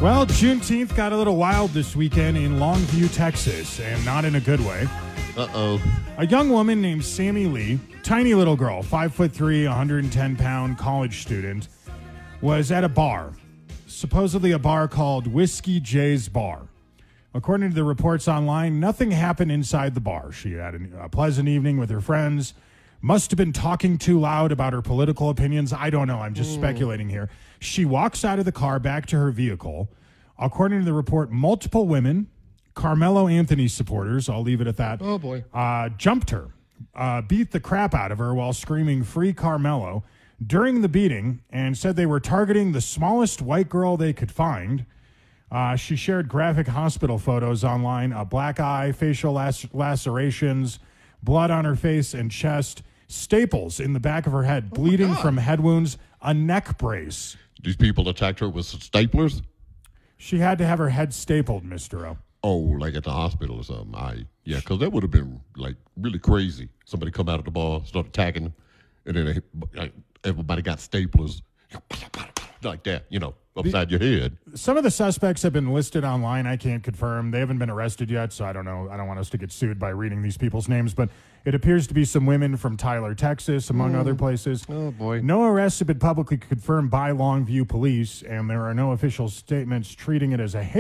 Well, Juneteenth got a little wild this weekend in Longview, Texas, and not in a good way. Uh-oh. A young woman named Sammy Lee, tiny little girl, 5'3", 110-pound college student, was at a bar, supposedly a bar called Whiskey J's Bar. According to the reports online, nothing happened inside the bar. She had a pleasant evening with her friends, must have been talking too loud about her political opinions. I don't know. I'm just speculating here. She walks out of the car back to her vehicle. According to the report, multiple women, Carmelo Anthony supporters, I'll leave it at that, Oh, boy. jumped her, beat the crap out of her while screaming, "Free Carmelo," during the beating, and said they were targeting the smallest white girl they could find. She shared graphic hospital photos online, a black eye, facial lacerations, blood on her face and chest, staples in the back of her head, bleeding from head wounds, a neck brace. These people attacked her with staplers? She had to have her head stapled, Mr. O. Oh, like at the hospital or something. Yeah, because that would have been, like, really crazy. Somebody come out of the bar, start attacking them, and then everybody got staplers like that, upside your head. Some of the suspects have been listed online. I can't confirm. They haven't been arrested yet, so I don't know. I don't want us to get sued by reading these people's names, but it appears to be some women from Tyler, Texas, among other places. Oh, boy. No arrests have been publicly confirmed by Longview police, and there are no official statements treating it as a hate